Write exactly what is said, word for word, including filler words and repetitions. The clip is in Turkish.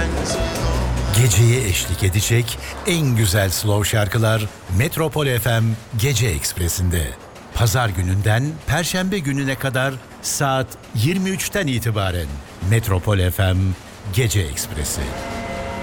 Geceye eşlik edecek en güzel slow şarkılar Metropol F M Gece Ekspresi'nde. Pazar gününden Perşembe gününe kadar saat yirmi üçten itibaren Metropol F M Gece Ekspresi.